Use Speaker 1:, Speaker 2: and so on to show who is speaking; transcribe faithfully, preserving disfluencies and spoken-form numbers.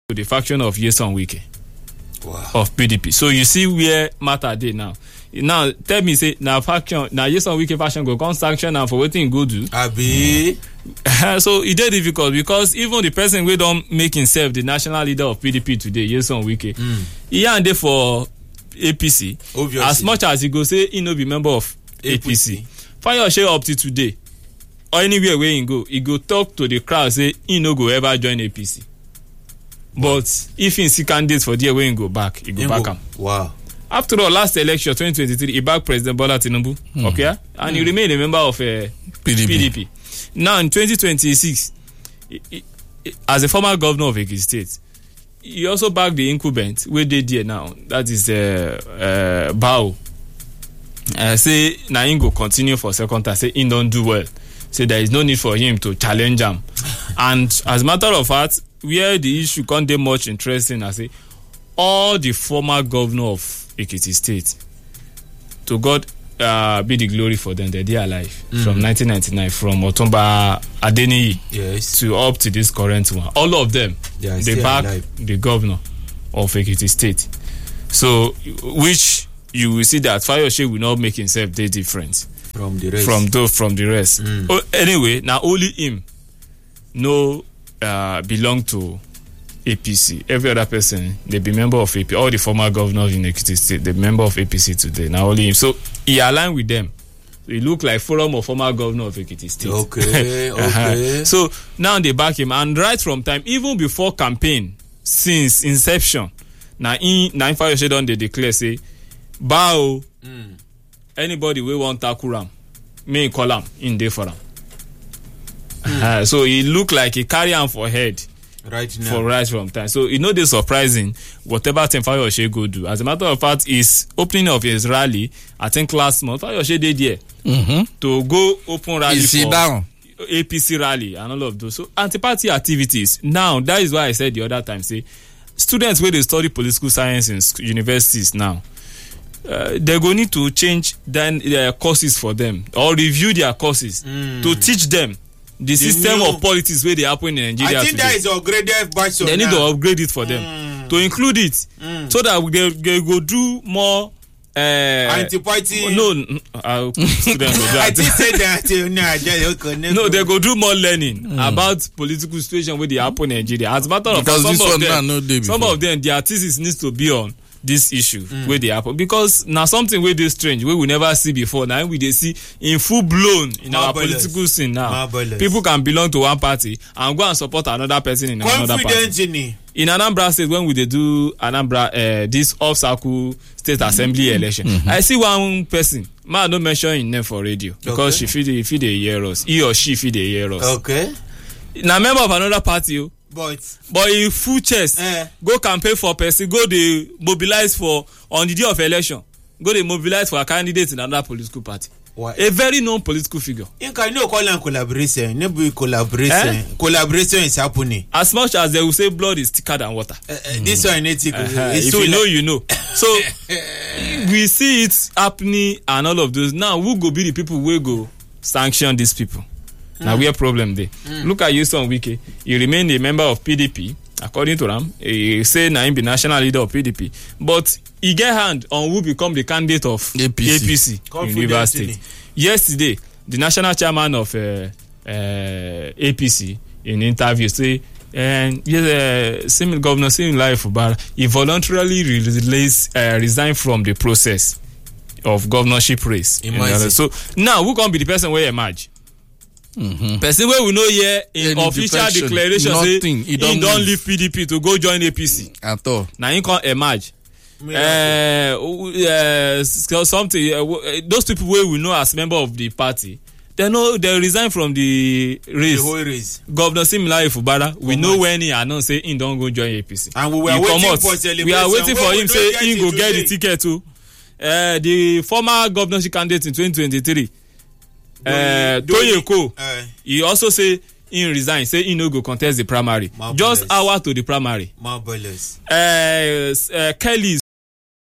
Speaker 1: to the faction of Nyesom Wike.
Speaker 2: Wow.
Speaker 1: Of P D P. So you see where matter dey now. Now tell me say now faction now Nyesom Wike faction go come sanction now for wetin go do.
Speaker 2: Abi.
Speaker 1: So it dey difficult because even the person wey don make himself the national leader of P D P today, Nyesom Wike, mm. he and dey for A P C.
Speaker 2: Obviously.
Speaker 1: As much as he go say he no be member of A P C. Fayose up to today or anywhere where he go, he go talk to the crowd say he no go ever join A P C. But if he see candidates for there when he go back, he go he back am.
Speaker 2: Wow. After
Speaker 1: all, last election twenty twenty-three, he backed President Bola Tinubu, mm. okay, and mm. he remained a member of uh, P D P. P D P. Now in twenty twenty-six, he, he, he, as a former governor of Ekiti State, he also backed the incumbent wey dey there now. That is uh, uh, Bao. Uh, say na him go continue for second time. Say he don't do well. Say there is no need for him to challenge him. And as a matter of fact, where the issue can't dey much interesting, I say all the former governor of Ekiti State, to God uh, be the glory for them, they're there alive mm. from nineteen ninety-nine, from Otumba Adeniyi
Speaker 2: yes.
Speaker 1: to up to this current one. All of them, yeah, they back alive. The governor of Ekiti State. So, which you will see that Fayose will not make himself very different
Speaker 2: from the rest.
Speaker 1: From the, from the rest. Mm. Oh, anyway, now only him no uh, belong to A P C. Every other person, they be member of A P C. All the former governors in Ekiti State, they be member of A P C today. Now only him. So he aligned with them. So he look like forum of former governor of Ekiti State.
Speaker 2: Okay, okay.
Speaker 1: uh-huh. So now they back him, and right from time, even before campaign, since inception, now in now Fayose don they declare say, Bao, mm. anybody we want tackle am, may call am in day for am. Mm. Uh, so he look like he carry am for head.
Speaker 2: Right now.
Speaker 1: For right from time. So you know this surprising whatever thing Fayose go do. As a matter of fact, his opening of his rally, I think last month, Fayose did there mm-hmm. to go open rally
Speaker 3: is
Speaker 1: for
Speaker 3: down.
Speaker 1: A P C rally and all of those. So anti-party activities. Now that is why I said the other time, say students where they study political science in universities now, uh, they're going to need to change then their courses for them or review their courses mm. to teach them the, the system new, of politics where they happen in Nigeria.
Speaker 2: I think
Speaker 1: today.
Speaker 2: that is upgraded version.
Speaker 1: They need
Speaker 2: now.
Speaker 1: to upgrade it for them mm. to include it mm. so that they, they go do more. Uh,
Speaker 2: Anti-party.
Speaker 1: No, uh,
Speaker 2: I think say that.
Speaker 1: No, they go do more learning mm. about political situation where they happen in Nigeria. As a matter of fact, some of them, no some of them, their thesis needs to be on this issue mm. where they happen because now something where they strange where we never see before. Now we they see in full blown in our political scene now.
Speaker 2: Marvelous.
Speaker 1: People can belong to one party and go and support another person in another party.
Speaker 2: In,
Speaker 1: in Anambra State, when we they do Anambra uh, this off-circle state assembly mm-hmm. election, mm-hmm. I see one person. Man, don't mention his name for radio because okay. she feed the feed the hear us. He or she feed the hear us.
Speaker 2: Okay.
Speaker 1: Now member of another party.
Speaker 2: But
Speaker 1: but in full chest eh. Go campaign for person, go they mobilize for on the day of election, go they mobilize for a candidate in another political party. Why? A very known political figure.
Speaker 2: You can no call and collaboration, never collaboration. Eh? Collaboration is happening.
Speaker 1: As much as they will say blood is thicker than water. Uh, uh,
Speaker 2: mm. This one is uh-huh.
Speaker 1: If you like... know, you know. So we see it happening and all of those. Now who go be the people who go sanction these people? Mm. Now we have problem there. Mm. Look at Nyesom Wike. He remained a member of P D P. According to them, he say na him be national leader of P D P. But he get hand on who become the candidate of A P C, A P C in River State. Yesterday, the national chairman of uh, uh, A P C in interview say, and yes, uh, same governor same life, but he voluntarily release, uh, resigned from the process of governorship race. So now who can be the person where emerge? Mm-hmm. Person where we know here in Any official declaration say he don't, don't leave P D P to go join A P C
Speaker 3: at all.
Speaker 1: Now he can't emerge. Uh, uh, something uh, those people where we know as member of the party, they know they resign from the race.
Speaker 2: The whole race.
Speaker 1: Governor Similai Fubara, we know much? When he announced say he don't go join A P C.
Speaker 2: And we were
Speaker 1: he
Speaker 2: waiting for celebration.
Speaker 1: We are waiting for him say he go get the ticket too. Uh, the former governorship candidate in twenty twenty-three. Uh, Toyeko, uh, he also say he resign, say he no go contest the primary. Marvelous. Just hour to the primary.
Speaker 2: Marvelous.
Speaker 1: Uh, uh, Kelly